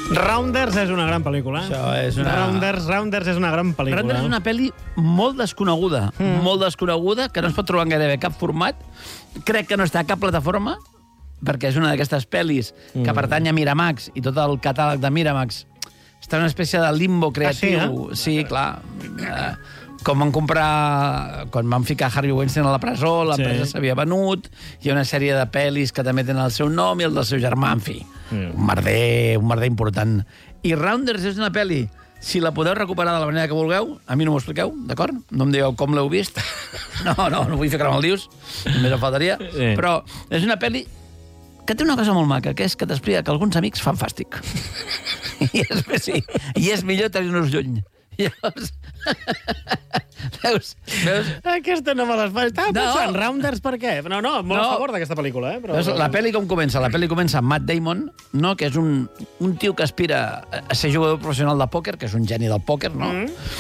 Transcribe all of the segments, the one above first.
Rounders és una gran pel·lícula. Això és una... Rounders és una gran pel·lícula. Rounders és una pel·li molt desconeguda, molt desconeguda, que no es pot trobar en gairebé cap format. Crec que no està a cap plataforma, perquè és una d'aquestes pel·lis que pertany a Miramax, i tot el catàleg de Miramax està en una espècie de limbo creatiu. Sí, clar. Com van comprar... Quan van ficar Harvey Weinstein a la presó, l'empresa s'havia venut, hi ha una sèrie de pel·lis que també tenen el seu nom i el del seu germà, en fi. Un merder important. I Rounders és una pel·li, si la podeu recuperar de la manera que vulgueu, a mi no m'ho expliqueu, d'acord? No em digueu com l'heu vist. No vull fer maldius, només em faltaria. Però és una pel·li que té una cosa molt maca, que és que t'explica que alguns amics fan fàstic. I és millor tenir-nos lluny. Llavors... Veus? Aquesta no me les fa. Estava pensant, Rounders per què? No, molt a favor d'aquesta pel·lícula, eh? Veus, la pel·li com comença? La pel·li comença amb Matt Damon, no? Que és un tio que aspira a ser jugador professional de pòquer, que és un geni del pòquer, no?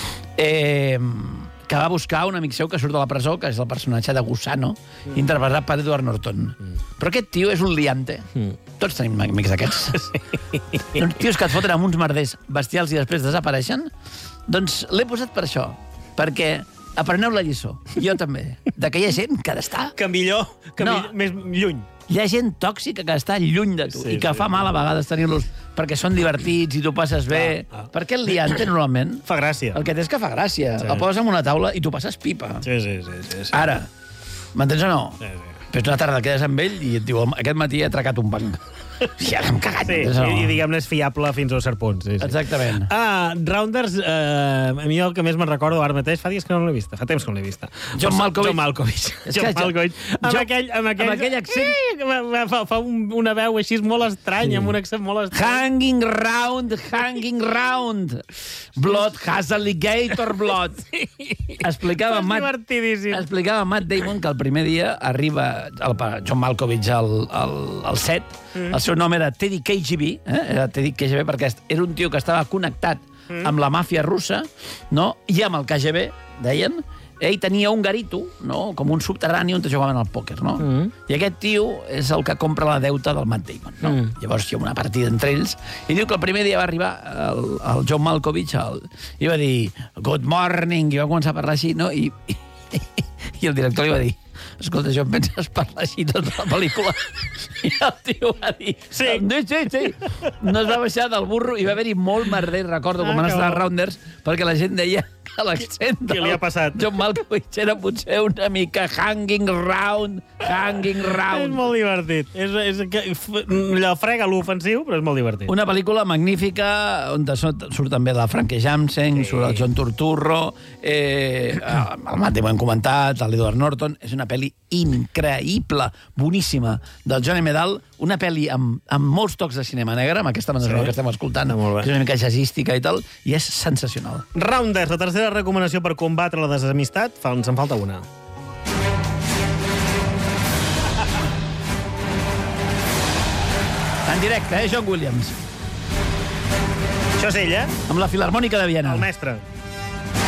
Que va buscar un amic seu que surt de la presó, que és el personatge de Gusano, interpretat per Edward Norton. Però aquest tio és un liante. Tots tenim amics d'aquests. Uns tios que et foten amb uns merders bestials i després desapareixen. Doncs l'he posat per això, perquè apreneu la lliçó, jo també, de que hi ha gent que ha d'estar... Que millor, més lluny. Hi ha gent tòxica que està lluny de tu i que fa mal a vegades tenir-los perquè són divertits i tu passes bé. Perquè el liante, normalment... Fa gràcia. El que té és que fa gràcia. El poses en una taula i tu passes pipa. Sí. Ara, m'entens o no? Sí. Però una tarda quedes amb ell i et diu, aquest matí he atracat un banc. I ara hem cagat. I diguem-ne és fiable fins a un cert punt. Exactament. Rounders, a mi el que més me'n recordo ara mateix, fa dies que no l'he vista, fa temps que no l'he vista. John Malkovich. Amb aquell accent... Fa una veu així molt estranya, amb un accent molt estrany. Hanging round. Blood has alligator blood. Explicava Matt Damon que el primer dia arriba John Malkovich al set. El seu nom era Teddy KGB, era Teddy KGB perquè era un tio que estava connectat amb la màfia russa, no? I amb el KGB, deien. Ell tenia un garito, no? Com un subterrani on jugaven al pòquer, no? I aquest tio és el que compra la deuta del Matt Damon, no? Llavors hi ha una partida entre ells i diu que el primer dia va arribar el John Malkovich i va dir good morning, i va començar a parlar així, no? I el director li va dir escolta, jo em penses parlar així tota la pel·lícula? I el tio va dir... Sí. No es va baixar del burro i va haver-hi molt merder, recordo, com van estar a Rounders, perquè la gent deia que l'accent del John Malkovich era potser una mica hanging round. És molt divertit. Allò frega l'ofensiu, però és molt divertit. Una pel·lícula magnífica, on surt també la Frankie Jansen, surt el John Turturro, el Matt Damon hem comentat, l'Edward Norton. És una pel·li increïble, boníssima, del Johnny Medal, una pel·li amb molts tocs de cinema negre, amb aquesta banda sonora que estem escoltant, que és una mica jazzística i tal, i és sensacional. Rounders, la tercera recomanació per combatre la desamistat, ens en falta una. En directe, John Williams. Això és ell, Amb la Filharmònica de Viena. El mestre.